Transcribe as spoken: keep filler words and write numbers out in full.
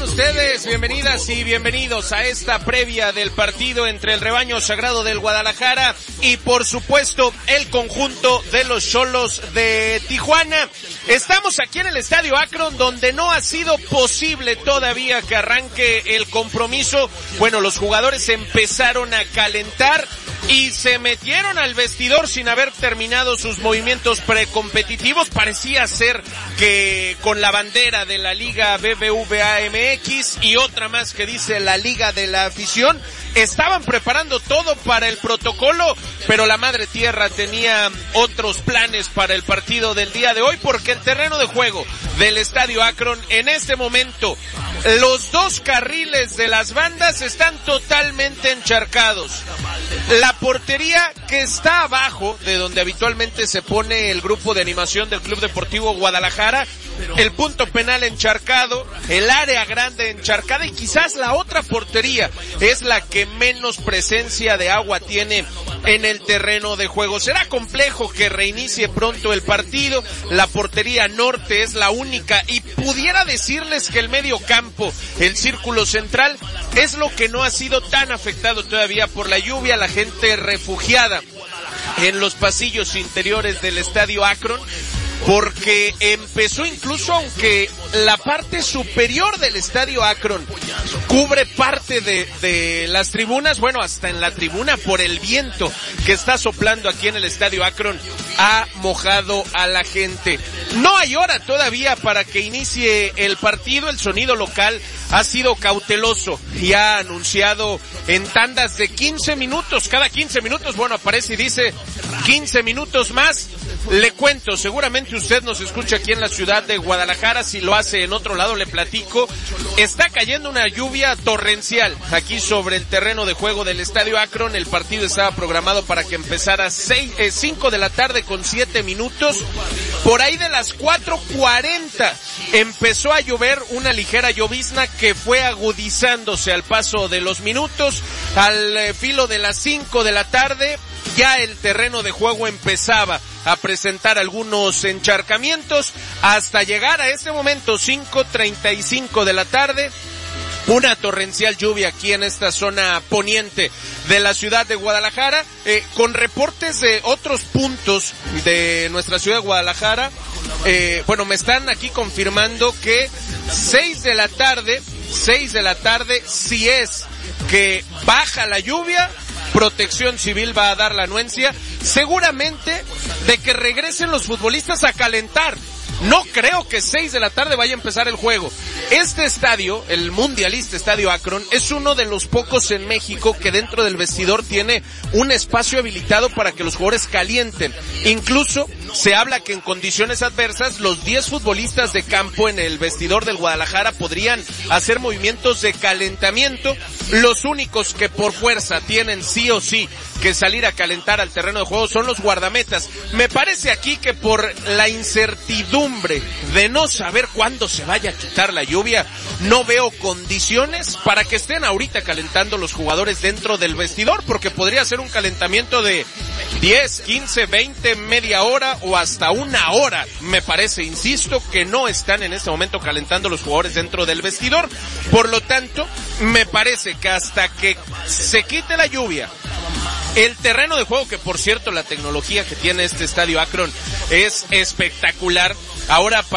están ustedes? Bienvenidas y bienvenidos a esta previa del partido entre el rebaño sagrado del Guadalajara y por supuesto el conjunto de los Xolos de Tijuana. Estamos aquí en el Estadio Akron, donde no ha sido posible todavía que arranque el compromiso. Bueno, los jugadores empezaron a calentar y se metieron al vestidor sin haber terminado sus movimientos precompetitivos. Parecía ser que con la bandera de la Liga B B V A M X y otra más que dice la Liga de la Afición, estaban preparando todo para el protocolo, pero la Madre Tierra tenía otros planes para el partido del día de hoy, porque el terreno de juego del Estadio Akron en este momento, los dos carriles de las bandas están totalmente encharcados. La portería que está abajo de donde habitualmente se pone el grupo de animación del Club Deportivo Guadalajara, el punto penal encharcado, el área grande encharcada y quizás la otra portería es la que menos presencia de agua tiene en el terreno de juego. Será complejo que reinicie pronto el partido. La portería norte es la única y pudiera decirles que el medio campo, el círculo central, es lo que no ha sido tan afectado todavía por la lluvia. La gente refugiada en los pasillos interiores del Estadio Akron, porque empezó incluso, aunque la parte superior del Estadio Akron cubre parte de, de las tribunas, bueno, hasta en la tribuna por el viento que está soplando aquí en el Estadio Akron ha mojado a la gente. No hay hora todavía para que inicie el partido. El sonido local ha sido cauteloso y ha anunciado en tandas de quince minutos, cada quince minutos, bueno, aparece y dice quince minutos más. Le cuento, seguramente usted nos escucha aquí en la ciudad de Guadalajara, si lo hace en otro lado le platico. Está cayendo una lluvia torrencial aquí sobre el terreno de juego del Estadio Akron. El partido estaba programado para que empezara seis, eh, cinco de la tarde con siete minutos. Por ahí de las cuatro cuarenta empezó a llover una ligera llovizna que fue agudizándose al paso de los minutos. Al eh, filo de las cinco de la tarde ya el terreno de juego empezaba a presentar algunos encharcamientos hasta llegar a este momento cinco treinta y cinco de la tarde. Una torrencial lluvia aquí en esta zona poniente de la ciudad de Guadalajara, eh, con reportes de otros puntos de nuestra ciudad de Guadalajara. Eh, bueno, me están aquí confirmando que seis de la tarde, seis de la tarde, si es que baja la lluvia, Protección Civil va a dar la anuencia, seguramente, de que regresen los futbolistas a calentar. No creo que seis de la tarde vaya a empezar el juego. Este estadio, el mundialista Estadio Akron, es uno de los pocos en México que dentro del vestidor tiene un espacio habilitado para que los jugadores calienten. Incluso se habla que en condiciones adversas los diez futbolistas de campo en el vestidor del Guadalajara podrían hacer movimientos de calentamiento. Los únicos que por fuerza tienen sí o sí que salir a calentar al terreno de juego son los guardametas. Me parece aquí que por la incertidumbre de no saber cuándo se vaya a quitar la lluvia, no veo condiciones para que estén ahorita calentando los jugadores dentro del vestidor, porque podría ser un calentamiento de diez, quince, veinte, media hora o hasta una hora. Me parece, insisto, que no están en este momento calentando los jugadores dentro del vestidor. Por lo tanto, me parece que hasta que se quite la lluvia, el terreno de juego, que por cierto la tecnología que tiene este Estadio Akron es espectacular. Ahora